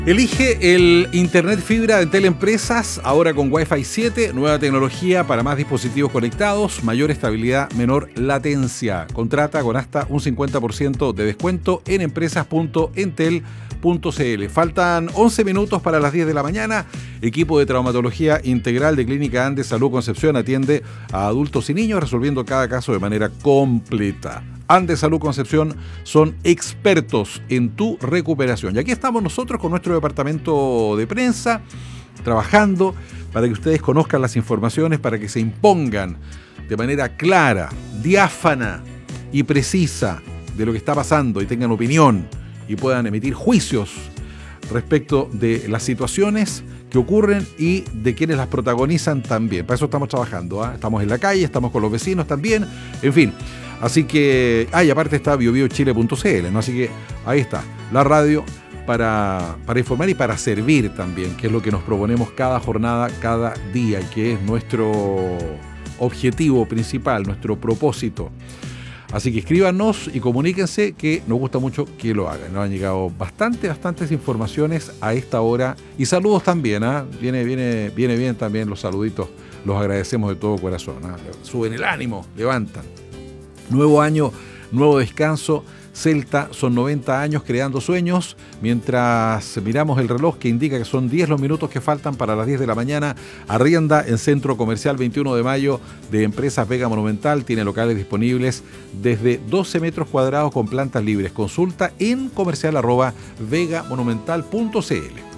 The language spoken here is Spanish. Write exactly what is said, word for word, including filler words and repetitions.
Elige el Internet Fibra de Teleempresas, ahora con Wi-Fi siete, nueva tecnología para más dispositivos conectados, mayor estabilidad, menor latencia. Contrata con hasta un cincuenta por ciento de descuento en empresas punto entel punto cl. Faltan once minutos para las diez de la mañana. Equipo de traumatología integral de Clínica Andes Salud Concepción atiende a adultos y niños, resolviendo cada caso de manera completa. Andes Salud Concepción son expertos en tu recuperación. Y aquí estamos nosotros con nuestro departamento de prensa, trabajando para que ustedes conozcan las informaciones, para que se impongan de manera clara, diáfana y precisa de lo que está pasando y tengan opinión y puedan emitir juicios respecto de las situaciones que ocurren y de quienes las protagonizan también. Para eso estamos trabajando, ¿eh? Estamos en la calle, estamos con los vecinos también, en fin. Así que, ah, y aparte está bio bio chile punto cl, ¿no? Así que ahí está, la radio para, para informar y para servir también, que es lo que nos proponemos cada jornada, cada día, y que es nuestro objetivo principal, nuestro propósito. Así que escríbanos y comuníquense, que nos gusta mucho que lo hagan. Nos han llegado bastante, bastantes informaciones a esta hora. Y saludos también, ¿ah? ¿eh? Viene, viene, viene bien también los saluditos. Los agradecemos de todo corazón, ¿eh? Suben el ánimo, levantan. Nuevo año, nuevo descanso. Celta son noventa años creando sueños, mientras miramos el reloj que indica que son diez los minutos que faltan para las diez de la mañana. Arrienda en Centro Comercial veintiuno de mayo de Empresas Vega Monumental, tiene locales disponibles desde doce metros cuadrados con plantas libres. Consulta en comercial arroba vegamonumental punto cl.